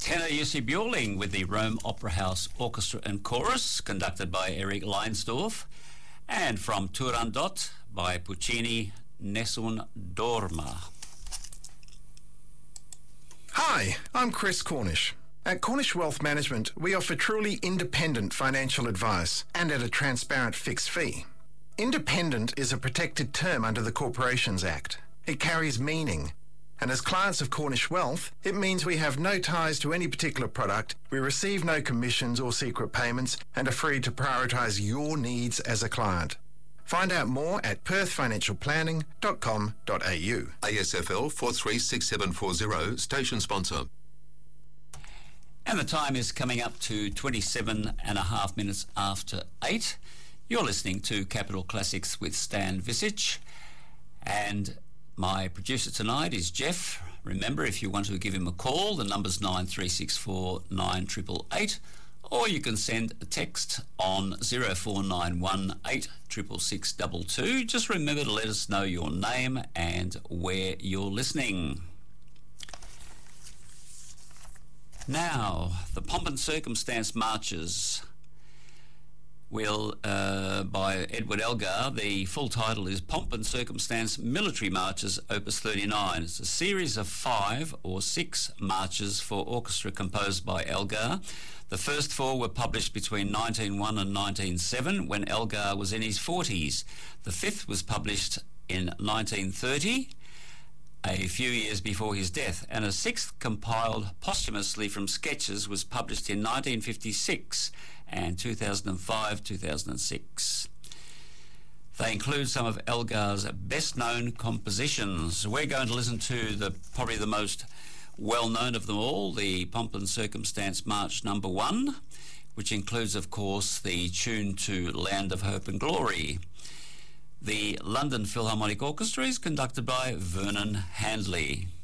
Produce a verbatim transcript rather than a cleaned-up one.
Tenor Jussi Björling with the Rome Opera House Orchestra and Chorus, conducted by Eric Leinsdorf, and from Turandot by Puccini, Nessun Dorma. Hi, I'm Chris Cornish. At Cornish Wealth Management, we offer truly independent financial advice and at a transparent fixed fee. Independent is a protected term under the Corporations Act. It carries meaning. And as clients of Cornish Wealth, it means we have no ties to any particular product, we receive no commissions or secret payments, and are free to prioritise your needs as a client. Find out more at perth financial planning dot com dot a u. A S F L four three six seven four zero, station sponsor. And the time is coming up to twenty-seven and a half minutes after eight. You're listening to Capital Classics with Stan Visage, and my producer tonight is Jeff. Remember, if you want to give him a call, the number's nine three six four nine eight eight eight, or you can send a text on zero four nine one eight six six six two two. Just remember to let us know your name and where you're listening. Now, the Pomp and Circumstance Marches will uh, by Edward Elgar. The full title is Pomp and Circumstance Military Marches, Opus thirty-nine. It's a series of five or six marches for orchestra composed by Elgar. The first four were published between nineteen oh one and nineteen oh seven, when Elgar was in his forties. The fifth was published in nineteen thirty, a few years before his death, and a sixth, compiled posthumously from sketches, was published in nineteen fifty-six and two thousand five to two thousand six. They include some of Elgar's best-known compositions. We're going to listen to the probably the most well-known of them all, the Pomp and Circumstance March number one, which includes, of course, the tune to Land of Hope and Glory. The London Philharmonic Orchestra is conducted by Vernon Handley.